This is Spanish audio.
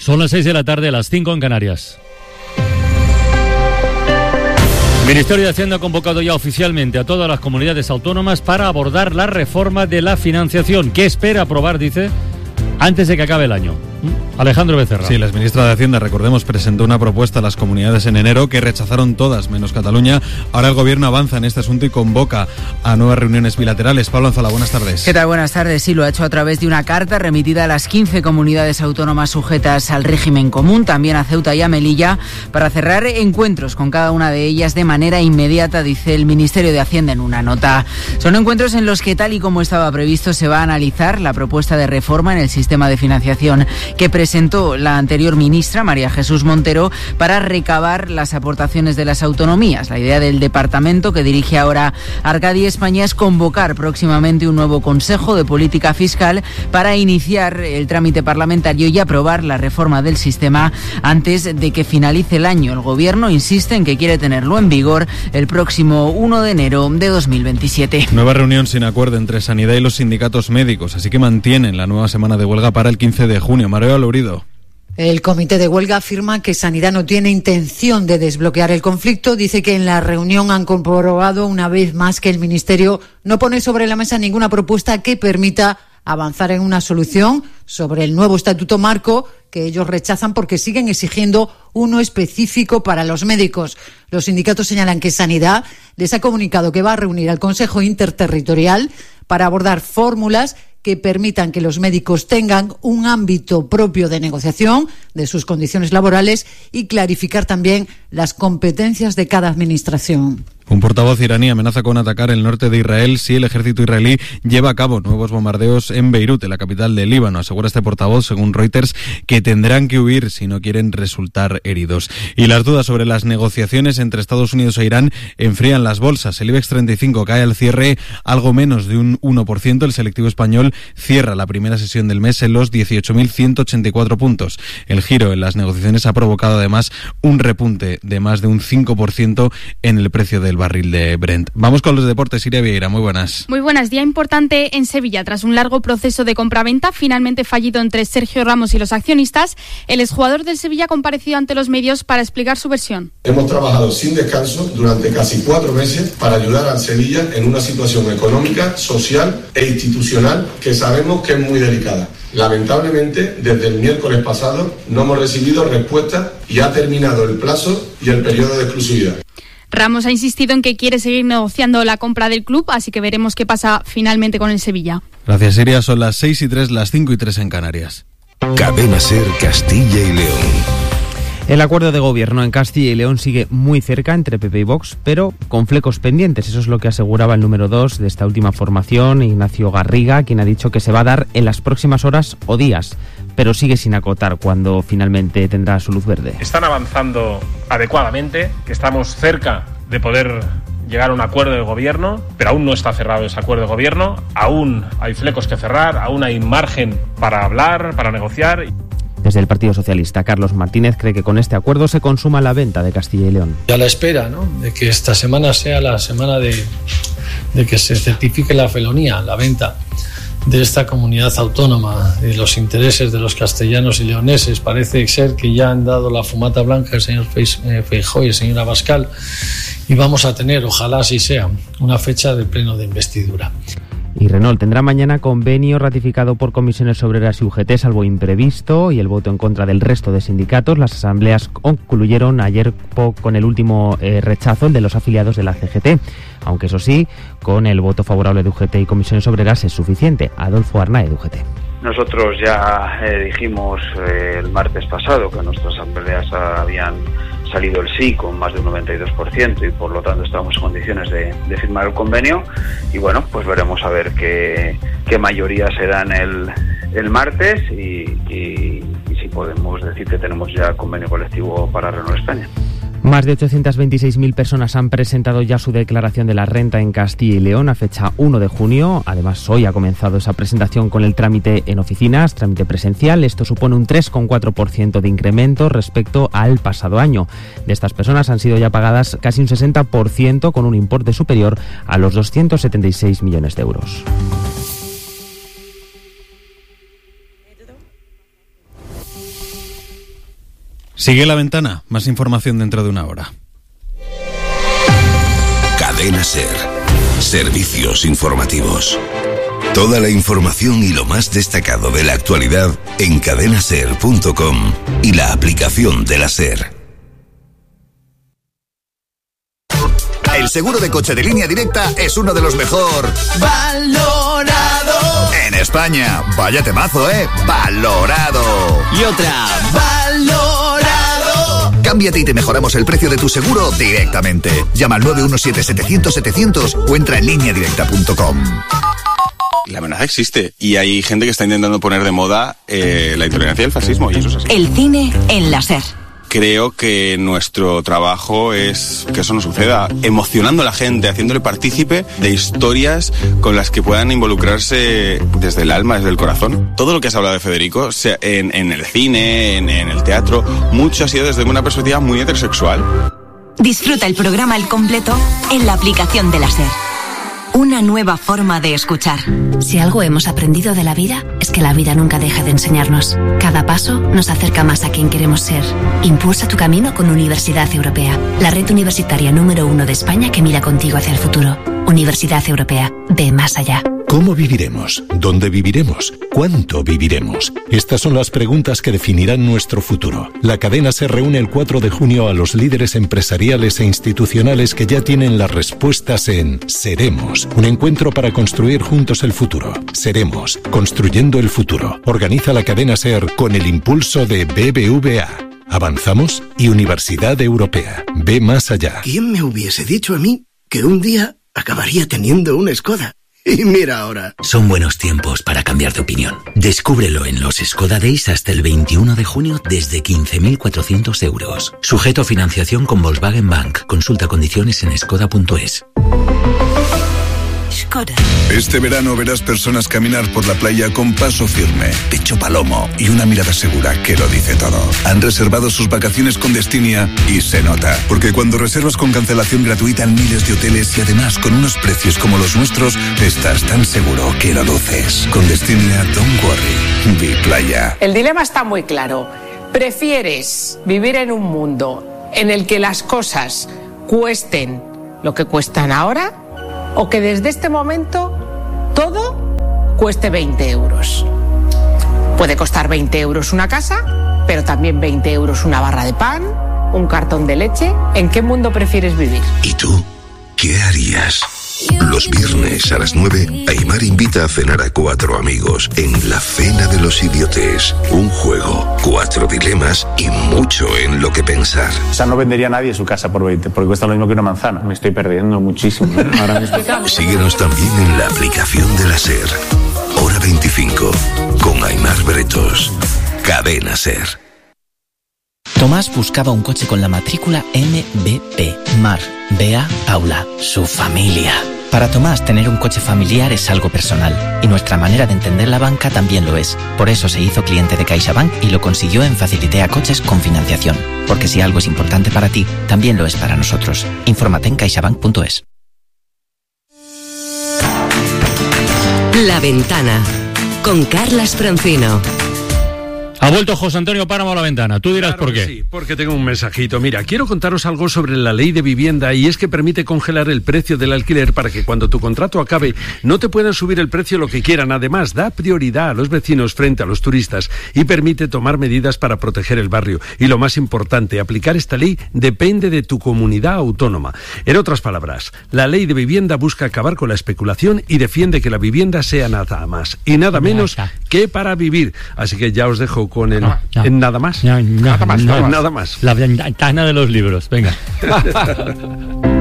Son las 6 de la tarde, las 5 en Canarias. El Ministerio de Hacienda ha convocado ya oficialmente a todas las comunidades autónomas para abordar la reforma de la financiación. ¿Qué espera aprobar, dice, antes de que acabe el año? Alejandro Becerra. Sí, la exministra de Hacienda, recordemos, presentó una propuesta a las comunidades en enero que rechazaron todas, menos Cataluña. Ahora el Gobierno avanza en este asunto y convoca a nuevas reuniones bilaterales. Pablo Anzola, buenas tardes. ¿Qué tal? Buenas tardes. Sí, lo ha hecho a través de una carta remitida a las 15 comunidades autónomas sujetas al régimen común, también a Ceuta y a Melilla, para cerrar encuentros con cada una de ellas de manera inmediata, dice el Ministerio de Hacienda en una nota. Son encuentros en los que, tal y como estaba previsto, se va a analizar la propuesta de reforma en el sistema de financiación que presentó la anterior ministra, María Jesús Montero, para recabar las aportaciones de las autonomías. La idea del departamento que dirige ahora Arcadi España es convocar próximamente un nuevo Consejo de Política Fiscal para iniciar el trámite parlamentario y aprobar la reforma del sistema antes de que finalice el año. El Gobierno insiste en que quiere tenerlo en vigor el próximo 1 de enero de 2027. Nueva reunión sin acuerdo entre Sanidad y los sindicatos médicos, así que mantienen la nueva semana de huelga para el 15 de junio. María Lourido. El comité de huelga afirma que Sanidad no tiene intención de desbloquear el conflicto. Dice que en la reunión han comprobado una vez más que el Ministerio no pone sobre la mesa ninguna propuesta que permita avanzar en una solución sobre el nuevo estatuto marco que ellos rechazan porque siguen exigiendo uno específico para los médicos. Los sindicatos señalan que Sanidad les ha comunicado que va a reunir al Consejo Interterritorial para abordar fórmulas que permitan que los médicos tengan un ámbito propio de negociación de sus condiciones laborales y clarificar también las competencias de cada administración. Un portavoz iraní amenaza con atacar el norte de Israel si el ejército israelí lleva a cabo nuevos bombardeos en Beirut, en la capital de Líbano. Asegura este portavoz, según Reuters, que tendrán que huir si no quieren resultar heridos. Y las dudas sobre las negociaciones entre Estados Unidos e Irán enfrían las bolsas. El IBEX 35 cae al cierre algo menos de un 1%. El selectivo español cierra la primera sesión del mes en los 18.184 puntos. El giro en las negociaciones ha provocado además un repunte de más de un 5% en el precio del barril de Brent. Vamos con los deportes. Siria Vieira, muy buenas. Muy buenas. Día importante en Sevilla. Tras un largo proceso de compraventa, finalmente fallido entre Sergio Ramos y los accionistas, el exjugador del Sevilla compareció ante los medios para explicar su versión. Hemos trabajado sin descanso durante casi 4 meses para ayudar al Sevilla en una situación económica, social e institucional que sabemos que es muy delicada. Lamentablemente, desde el miércoles pasado no hemos recibido respuesta y ha terminado el plazo y el periodo de exclusividad. Ramos ha insistido en que quiere seguir negociando la compra del club, así que veremos qué pasa finalmente con el Sevilla. Gracias, Siria. Son las 6:03, las 5:03 en Canarias. Cadena SER Castilla y León. El acuerdo de gobierno en Castilla y León sigue muy cerca entre PP y Vox, pero con flecos pendientes. Eso es lo que aseguraba el número 2 de esta última formación, Ignacio Garriga, quien ha dicho que se va a dar en las próximas horas o días, pero sigue sin acotar cuándo finalmente tendrá su luz verde. Están avanzando adecuadamente, que estamos cerca de poder llegar a un acuerdo de gobierno, pero aún no está cerrado ese acuerdo de gobierno, aún hay flecos que cerrar, aún hay margen para hablar, para negociar. Desde el Partido Socialista, Carlos Martínez cree que con este acuerdo se consuma la venta de Castilla y León. Y a la espera, ¿no?, de que esta semana sea la semana de que se certifique la felonía, la venta de esta comunidad autónoma, de los intereses de los castellanos y leoneses. Parece ser que ya han dado la fumata blanca el señor Feijóo y el señor Abascal, y vamos a tener, ojalá así sea, una fecha del pleno de investidura. Y Renault tendrá mañana convenio ratificado por comisiones obreras y UGT, salvo imprevisto y el voto en contra del resto de sindicatos. Las asambleas concluyeron ayer con el último rechazo, el de los afiliados de la CGT, aunque eso sí, con el voto favorable de UGT y comisiones obreras es suficiente. Adolfo Arnaez, de UGT. Nosotros ya dijimos el martes pasado que nuestras asambleas habían salido el sí con más de un 92% y por lo tanto estábamos en condiciones de firmar el convenio, y bueno, pues veremos a ver qué mayoría se dan el martes y si podemos decir que tenemos ya convenio colectivo para Renault España. Más de 826.000 personas han presentado ya su declaración de la renta en Castilla y León a fecha 1 de junio. Además, hoy ha comenzado esa presentación con el trámite en oficinas, trámite presencial. Esto supone un 3,4% de incremento respecto al pasado año. De estas personas han sido ya pagadas casi un 60%, con un importe superior a los 276 millones de euros. Sigue La Ventana, más información dentro de una hora. Cadena SER. Servicios informativos. Toda la información y lo más destacado de la actualidad en cadenaser.com y la aplicación de la SER. El seguro de coche de Línea Directa es uno de los mejor valorado en España. Vaya temazo, valorado. Y otra, valorado. Cámbiate y te mejoramos el precio de tu seguro directamente. Llama al 917-700-700 o entra en lineadirecta.com. La amenaza existe y hay gente que está intentando poner de moda la intolerancia y el fascismo, y eso es así. El cine en la SER. Creo que nuestro trabajo es que eso no suceda, emocionando a la gente, haciéndole partícipe de historias con las que puedan involucrarse desde el alma, desde el corazón. Todo lo que has hablado de Federico, sea en el cine, en el teatro, mucho ha sido desde una perspectiva muy heterosexual. Disfruta el programa al completo en la aplicación de la SER. Una nueva forma de escuchar. Si algo hemos aprendido de la vida, es que la vida nunca deja de enseñarnos. Cada paso nos acerca más a quien queremos ser. Impulsa tu camino con Universidad Europea, la red universitaria número 1 de España que mira contigo hacia el futuro. Universidad Europea, ve más allá. ¿Cómo viviremos? ¿Dónde viviremos? ¿Cuánto viviremos? Estas son las preguntas que definirán nuestro futuro. La cadena SER reúne el 4 de junio a los líderes empresariales e institucionales que ya tienen las respuestas en Seremos, un encuentro para construir juntos el futuro. Seremos, construyendo el futuro. Organiza la cadena SER con el impulso de BBVA. Avanzamos y Universidad Europea. Ve más allá. ¿Quién me hubiese dicho a mí que un día acabaría teniendo una Skoda? Y mira ahora. Son buenos tiempos para cambiar de opinión. Descúbrelo en los Skoda Days hasta el 21 de junio desde 15.400 euros. Sujeto a financiación con Volkswagen Bank. Consulta condiciones en skoda.es. Este verano verás personas caminar por la playa con paso firme, pecho palomo y una mirada segura que lo dice todo. Han reservado sus vacaciones con Destinia y se nota, porque cuando reservas con cancelación gratuita en miles de hoteles y además con unos precios como los nuestros, estás tan seguro que lo luces. Con Destinia, don't worry, vi playa. El dilema está muy claro. ¿Prefieres vivir en un mundo en el que las cosas cuesten lo que cuestan ahora? ¿O que desde este momento todo cueste 20 euros? Puede costar 20 euros una casa, pero también 20 euros una barra de pan, un cartón de leche. ¿En qué mundo prefieres vivir? ¿Y tú qué harías? Los viernes a las 9, Aimar invita a cenar a 4 amigos en La Cena de los Idiotes. Un juego, 4 dilemas y mucho en lo que pensar. O sea, no vendería a nadie su casa por 20, porque cuesta lo mismo que una manzana. Me estoy perdiendo muchísimo ahora mismo. Síguenos también en la aplicación de la SER. Hora 25, con Aimar Bretos. Cadena SER. Tomás buscaba un coche con la matrícula MBP. Mar, Bea, Paula, su familia. Para Tomás, tener un coche familiar es algo personal, y nuestra manera de entender la banca también lo es. Por eso se hizo cliente de CaixaBank y lo consiguió en Facilitea Coches con financiación. Porque si algo es importante para ti, también lo es para nosotros. Infórmate en caixabank.es. La Ventana, con Carlas Francino. Ha vuelto José Antonio Páramo a La Ventana. Tú dirás por qué. Sí, porque tengo un mensajito. Mira, quiero contaros algo sobre la ley de vivienda, y es que permite congelar el precio del alquiler para que cuando tu contrato acabe no te puedan subir el precio lo que quieran. Además, da prioridad a los vecinos frente a los turistas y permite tomar medidas para proteger el barrio. Y lo más importante, aplicar esta ley depende de tu comunidad autónoma. En otras palabras, la ley de vivienda busca acabar con la especulación y defiende que la vivienda sea nada más y nada menos que para vivir. Así que ya os dejo con el en nada más. Nada más. La ventana de los libros. Venga.